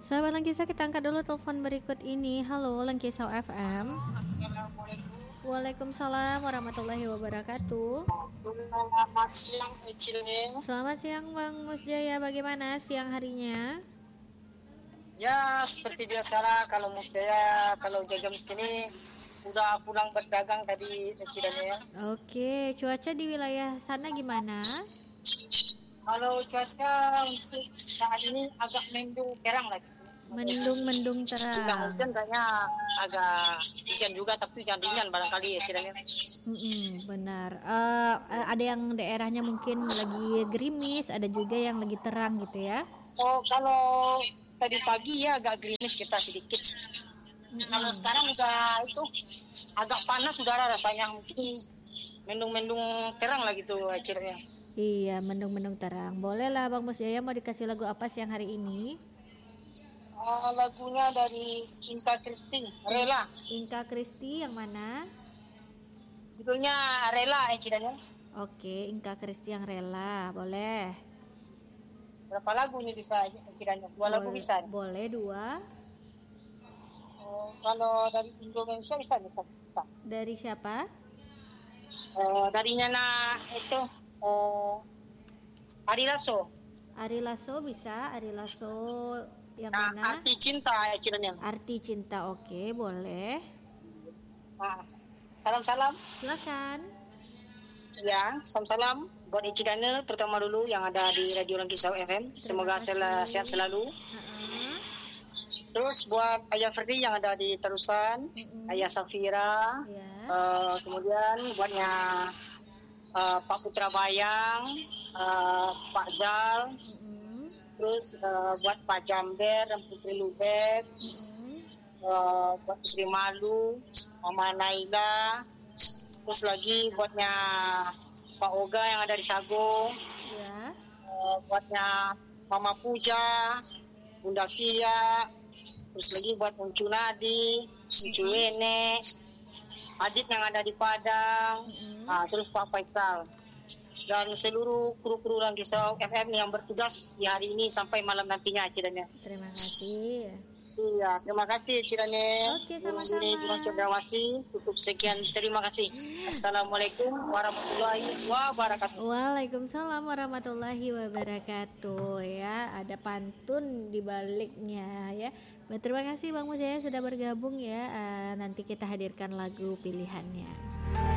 Sahabat Langkisah, kita angkat dulu telepon berikut ini. Halo Langkisah FM. Assalamualaikum. Waalaikumsalam warahmatullahi wabarakatuh. Selamat siang, Ecilnya. Selamat siang Bang Musjaya, bagaimana siang harinya? Ya, seperti biasa kalau mau saya, kalau jam segini udah pulang berdagang tadi Ecilnya. Oke, cuaca di wilayah sana gimana? Kalau cuaca untuk saat ini agak mendung terang lagi. Mendung Siang terang. hujan kayaknya agak hujan juga, tapi hujan ringan barangkali Ecilnya. Benar. Ada yang daerahnya mungkin lagi gerimis, ada juga yang lagi terang gitu ya. Oh, kalau tadi pagi ya agak gerimis kita sedikit. Kalau sekarang udah itu agak panas udara rasanya, mungkin mendung-mendung terang lah gitu Ecilnya. Iya, mendung-mendung terang. Boleh lah Bang Musjaya, mau dikasih lagu apa siang hari ini? Lagunya dari Inka Christine, Rela. Inka Kristi yang mana? Judulnya Rela Ecilnya. Oke, Inka Kristi yang rela, boleh. Berapa lagu ini bisa Ecilnya? 2 lagu bisa. Boleh 2. Kalau dari Indonesia bisa nih, bisa. Dari siapa? Dari Nana itu Ari Lasso. Ari Lasso bisa, Ari Lasso yang Nah, mana? Arti Cinta Ecilnya. Arti Cinta, oke, boleh. Nah, salam-salam. Silakan. Ya, salam-salam buat Ecilnya terutama dulu yang ada di Radio Langkisah FM. Semoga sehat selalu. Terus buat Ayah Ferdi yang ada di Terusan, Ayah Safira, kemudian buatnya Pak Putra Bayang, Pak Zal, terus buat Pak Jamber dan Putri Lubek, buat Putri Malu, Mama Naila, terus lagi buatnya Pak Oga yang ada di Sago, buatnya Mama Puja, Bunda Sia, terus lagi buat Uncu Nadi, Uncu Wene, Adit yang ada di Padang, terus Pak Faisal dan seluruh kru-kru Langkisah FM yang bertugas di hari ini sampai malam nantinya Ecilnya. Terima kasih. Iya, terima kasih Ecilnya. Oke, sama-sama. Ini Bulan Cendrawasih, cukup sekian. Terima kasih. Assalamualaikum warahmatullahi wabarakatuh. Waalaikumsalam warahmatullahi wabarakatuh. Ya, ada pantun di baliknya ya. Terima kasih Bang Musjaya sudah bergabung ya. Nanti kita hadirkan lagu pilihannya.